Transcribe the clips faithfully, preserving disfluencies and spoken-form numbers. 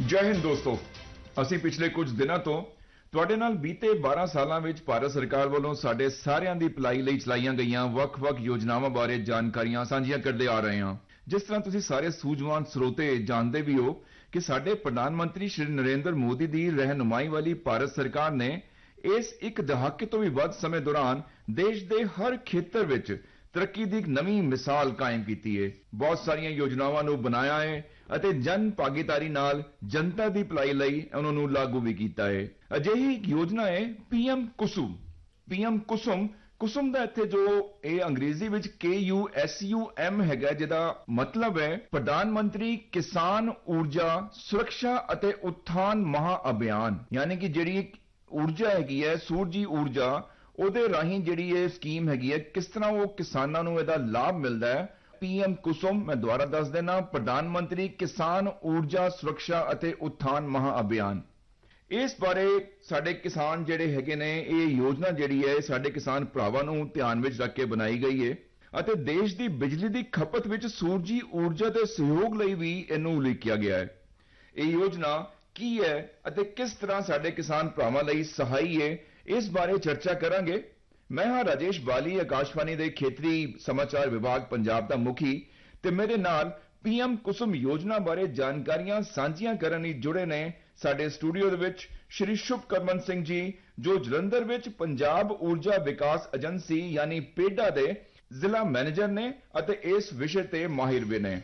ਜੈ ਹਿੰਦ ਦੋਸਤੋ, ਅਸੀਂ ਪਿਛਲੇ ਕੁਝ ਦਿਨਾਂ ਤੋਂ ਤੁਹਾਡੇ ਨਾਲ ਬੀਤੇ ਬਾਰਾਂ ਸਾਲਾਂ ਵਿੱਚ ਭਾਰਤ ਸਰਕਾਰ ਵੱਲੋਂ ਸਾਡੇ ਸਾਰਿਆਂ ਦੀ ਭਲਾਈ ਲਈ ਚਲਾਈਆਂ ਗਈਆਂ ਵੱਖ-ਵੱਖ ਯੋਜਨਾਵਾਂ ਬਾਰੇ ਜਾਣਕਾਰੀਆਂ ਸਾਂਝੀਆਂ ਕਰਦੇ ਆ ਰਹੇ ਹਾਂ। ਜਿਸ ਤਰ੍ਹਾਂ ਤੁਸੀਂ ਸਾਰੇ ਸੂਝਵਾਨ ਸਰੋਤੇ ਜਾਣਦੇ ਵੀ ਹੋ ਕਿ ਸਾਡੇ ਪ੍ਰਧਾਨ ਮੰਤਰੀ ਸ਼੍ਰੀ ਨਰਿੰਦਰ ਮੋਦੀ ਦੀ ਰਹਿਨੁਮਾਈ ਵਾਲੀ ਭਾਰਤ ਸਰਕਾਰ ਨੇ ਇਸ ਇੱਕ ਦਹਾਕੇ ਤੋਂ ਵੀ ਵੱਧ ਸਮੇਂ ਦੌਰਾਨ ਦੇਸ਼ ਦੇ ਹਰ ਖੇਤਰ ਵਿੱਚ ਤਰੱਕੀ ਦੀ ਇੱਕ ਨਵੀਂ ਮਿਸਾਲ ਕਾਇਮ ਕੀਤੀ ਹੈ। ਬਹੁਤ ਸਾਰੀਆਂ ਯੋਜਨਾਵਾਂ ਨੂੰ ਬਣਾਇਆ ਹੈ ਅਤੇ ਜਨ ਭਾਗੀਦਾਰੀ ਨਾਲ ਜਨਤਾ ਦੀ ਭਲਾਈ ਲਈ ਉਹਨਾਂ ਨੂੰ ਲਾਗੂ ਵੀ ਕੀਤਾ ਹੈ। ਅਜਿਹੀ ਇੱਕ ਯੋਜਨਾ ਹੈ ਪੀਐਮ ਕੁਸੁਮ। ਪੀਐਮ ਕੁਸੁਮ ਕੁਸੁਮ ਦਾ ਇੱਥੇ ਜੋ ਇਹ ਅੰਗਰੇਜ਼ੀ ਵਿੱਚ ਕੇ ਯੂ ਐਸ ਯੂ ਐਮ ਹੈਗਾ, ਜਿਹਦਾ ਮਤਲਬ ਹੈ ਪ੍ਰਧਾਨ ਮੰਤਰੀ ਕਿਸਾਨ ਊਰਜਾ ਸੁਰੱਖਿਆ ਅਤੇ ਉਤਥਾਨ ਮਹਾ ਅਭਿਆਨ। ਯਾਨੀ ਕਿ ਜਿਹੜੀ ਊਰਜਾ ਹੈਗੀ ਹੈ, ਸੂਰਜੀ ਊਰਜਾ, ਉਹਦੇ ਰਾਹੀਂ ਜਿਹੜੀ ਇਹ ਸਕੀਮ ਹੈਗੀ ਹੈ, ਕਿਸ ਤਰ੍ਹਾਂ ਉਹ ਕਿਸਾਨਾਂ ਨੂੰ ਇਹਦਾ ਲਾਭ ਮਿਲਦਾ ਹੈ। ਪੀਐਮ ਕੁਸੁਮ, ਮੈਂ ਦੁਬਾਰਾ ਦੱਸ ਦੇਣਾ, ਪ੍ਰਧਾਨ ਮੰਤਰੀ ਕਿਸਾਨ ਊਰਜਾ ਸੁਰੱਖਿਆ ਅਤੇ ਉਤਥਾਨ ਮਹਾ ਅਭਿਆਨ। ਇਸ ਬਾਰੇ ਸਾਡੇ ਕਿਸਾਨ ਜਿਹੜੇ ਹੈਗੇ ਨੇ, ਇਹ ਯੋਜਨਾ ਜਿਹੜੀ ਹੈ ਸਾਡੇ ਕਿਸਾਨ ਭਰਾਵਾਂ ਨੂੰ ਧਿਆਨ ਵਿੱਚ ਰੱਖ ਕੇ ਬਣਾਈ ਗਈ ਹੈ ਅਤੇ ਦੇਸ਼ ਦੀ ਬਿਜਲੀ ਦੀ ਖਪਤ ਵਿੱਚ ਸੂਰਜੀ ਊਰਜਾ ਦੇ ਸਹਿਯੋਗ ਲਈ ਵੀ ਇਹਨੂੰ ਉਲੀਕਿਆ ਗਿਆ ਹੈ। ਇਹ ਯੋਜਨਾ ਕੀ ਹੈ ਅਤੇ ਕਿਸ ਤਰ੍ਹਾਂ ਸਾਡੇ ਕਿਸਾਨ ਭਰਾਵਾਂ ਲਈ ਸਹਾਈ ਹੈ, ਇਸ ਬਾਰੇ ਚਰਚਾ ਕਰਾਂਗੇ। ਮੈਂ ਹਾਂ ਰਾਜੇਸ਼ ਬਾਲੀ, ਆਕਾਸ਼ਵਾਣੀ ਦੇ ਖੇਤਰੀ ਸਮਾਚਾਰ ਵਿਭਾਗ ਪੰਜਾਬ ਦਾ ਮੁਖੀ, ਤੇ ਮੇਰੇ ਨਾਲ ਪੀਐਮ ਕੁਸੁਮ ਯੋਜਨਾ ਬਾਰੇ ਜਾਣਕਾਰੀਆਂ ਸਾਂਝੀਆਂ ਕਰਨ ਲਈ ਜੁੜੇ ਨੇ ਸਾਡੇ ਸਟੂਡੀਓ ਦੇ ਵਿੱਚ ਸ਼੍ਰੀ ਸ਼ੁਭਕਰਮਨ ਸਿੰਘ ਜੀ, ਜੋ ਜਲੰਧਰ ਵਿੱਚ ਪੰਜਾਬ ਊਰਜਾ ਵਿਕਾਸ ਏਜੰਸੀ ਯਾਨੀ ਪੇਡਾ ਦੇ ਜ਼ਿਲ੍ਹਾ ਮੈਨੇਜਰ ਨੇ ਅਤੇ ਇਸ ਵਿਸ਼ੇ ਤੇ ਮਾਹਿਰ ਵੀ ਨੇ।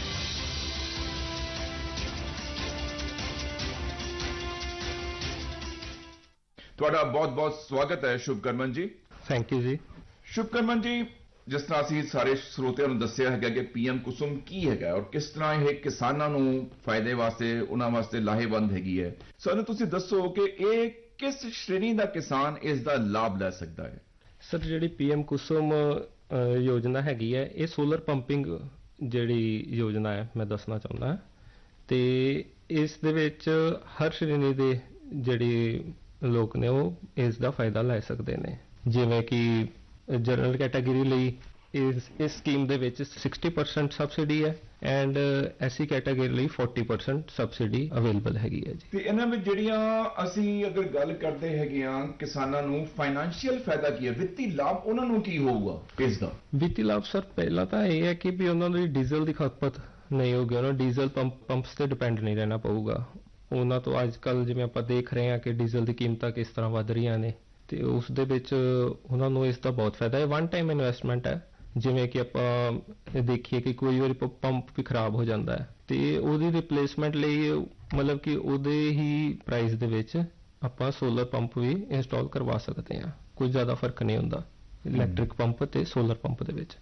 ਤੁਹਾਡਾ ਬਹੁਤ-ਬਹੁਤ ਸਵਾਗਤ ਹੈ ਸ਼ੁਭਕਰਮਨ ਜੀ। ਥੈਂਕ ਯੂ ਜੀ। ਸ਼ੁਭਕਰਮਨ ਜੀ, ਜਿਸ ਤਰ੍ਹਾਂ ਅਸੀਂ ਸਾਰੇ ਸਰੋਤਿਆਂ ਨੂੰ ਦੱਸਿਆ ਹੈਗਾ ਕਿ ਪੀਐਮ ਕੁਸੁਮ ਕੀ ਹੈਗਾ ਔਰ ਕਿਸ ਤਰ੍ਹਾਂ ਇਹ ਕਿਸਾਨਾਂ ਨੂੰ ਫਾਇਦੇ ਵਾਸਤੇ, ਉਹਨਾਂ ਵਾਸਤੇ ਲਾਹੇਵੰਦ ਹੈਗੀ ਹੈ, ਸਾਨੂੰ ਤੁਸੀਂ ਦੱਸੋ ਕਿ ਇਹ ਕਿਸ ਸ਼੍ਰੇਣੀ ਦਾ ਕਿਸਾਨ ਇਸ ਦਾ ਲਾਭ ਲੈ ਸਕਦਾ ਹੈ। ਸਰ, ਜਿਹੜੀ ਪੀਐਮ ਕੁਸੁਮ ਯੋਜਨਾ ਹੈਗੀ ਹੈ, ਇਹ ਸੋਲਰ ਪੰਪਿੰਗ ਜਿਹੜੀ ਯੋਜਨਾ ਹੈ ਮੈਂ ਦੱਸਣਾ ਚਾਹੁੰਦਾ, ਤੇ ਇਸ ਦੇ ਵਿੱਚ ਹਰ ਸ਼੍ਰੇਣੀ ਦੇ ਜਿਹੜੇ ਲੋਕ ਨੇ ਉਹ ਇਸ ਦਾ ਫਾਇਦਾ ਲੈ ਸਕਦੇ ਨੇ। ਜਿਵੇਂ ਕਿ ਜਨਰਲ ਕੈਟਾਗਰੀ ਲਈ ਇਸ ਇਸ ਸਕੀਮ ਦੇ ਵਿੱਚ ਸਿਕਸਟੀ ਪਰਸੈਂਟ ਸਬਸਿਡੀ ਹੈ ਐਂਡ ਐਸਸੀ ਕੈਟਾਗਰੀ ਲਈ ਫੋਰਟੀ ਪਰਸੈਂਟ ਸਬਸਿਡੀ ਅਵੇਲੇਬਲ ਹੈਗੀ ਹੈ ਜੀ। ਤੇ ਇਹਨਾਂ ਵਿੱਚ ਜਿਹੜੀਆਂ ਅਸੀਂ ਅਗਰ ਗੱਲ ਕਰਦੇ ਹੈਗੇ ਆ, ਕਿਸਾਨਾਂ ਨੂੰ ਫਾਈਨੈਂਸ਼ੀਅਲ ਫਾਇਦਾ ਕੀ ਹੈ, ਵਿੱਤੀ ਲਾਭ ਉਹਨਾਂ ਨੂੰ ਕੀ ਹੋਊਗਾ ਇਸ ਦਾ? ਵਿੱਤੀ ਲਾਭ ਸਰ, ਪਹਿਲਾਂ ਤਾਂ ਇਹ ਹੈ ਕਿ ਵੀ ਉਹਨਾਂ ਦੀ ਡੀਜ਼ਲ ਦੀ ਖਪਤ ਨਹੀਂ ਹੋਊਗੀ, ਉਹਨਾਂ ਨੂੰ ਡੀਜ਼ਲ ਪੰਪ ਪੰਪਸ ਤੇ ਡਿਪੈਂਡ ਨਹੀਂ ਰਹਿਣਾ ਪਊਗਾ। ਉਹਨਾਂ ਤੋਂ ਅੱਜ ਕੱਲ੍ਹ ਜਿਵੇਂ ਆਪਾਂ ਦੇਖ ਰਹੇ ਹਾਂ ਕਿ ਡੀਜ਼ਲ ਦੀ ਕੀਮਤਾਂ ਕਿਸ ਤਰ੍ਹਾਂ ਵੱਧ ਰਹੀਆਂ ਨੇ, ਤੇ ਉਸ ਦੇ ਵਿੱਚ ਉਹਨਾਂ ਨੂੰ ਇਸ ਦਾ ਬਹੁਤ ਫਾਇਦਾ ਹੈ। ਵਨ ਟਾਈਮ ਇਨਵੈਸਟਮੈਂਟ ਹੈ। ਜਿਵੇਂ ਕਿ ਆਪਾਂ ਦੇਖੀਏ ਕਿ ਕੋਈ ਵਾਰੀ ਪੰਪ ਵੀ ਖਰਾਬ ਹੋ ਜਾਂਦਾ ਹੈ ਤੇ ਉਹਦੀ ਰਿਪਲੇਸਮੈਂਟ ਲਈ ਮਤਲਬ ਕਿ ਉਹਦੇ ਹੀ ਪ੍ਰਾਈਸ ਦੇ ਵਿੱਚ ਆਪਾਂ ਸੋਲਰ ਪੰਪ ਵੀ ਇੰਸਟਾਲ ਕਰਵਾ ਸਕਦੇ ਹਾਂ। ਕੋਈ ਜ਼ਿਆਦਾ ਫਰਕ ਨਹੀਂ ਹੁੰਦਾ ਇਲੈਕਟ੍ਰਿਕ ਪੰਪ ਤੇ ਸੋਲਰ ਪੰਪ ਦੇ ਵਿੱਚ।